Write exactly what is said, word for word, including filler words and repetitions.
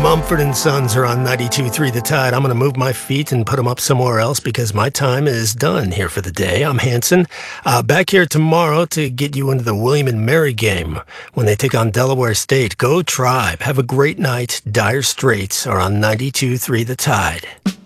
Mumford and Sons are on ninety-two point three The Tide. I'm going to move my feet and put them up somewhere else because my time is done here for the day. I'm Hanson. Uh, back here tomorrow to get you into the William and Mary game when they take on Delaware State. Go Tribe. Have a great night. Dire Straits are on ninety-two point three The Tide.